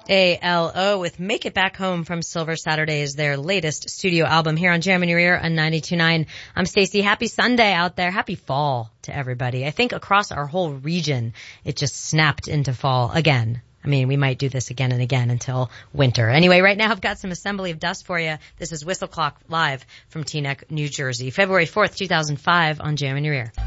ALO with Make It Back Home from Silver Saturdays, their latest studio album here on Jam in Your Ear on 92.9. I'm Stacey. Happy Sunday out there. Happy fall to everybody. I think across our whole region, it just snapped into fall again. I mean, we might do this again and again until winter. Anyway, right now I've got some Assembly of Dust for you. This is Whistle Clock live from Teaneck, New Jersey, February 4th, 2005 on Jam in Your Ear.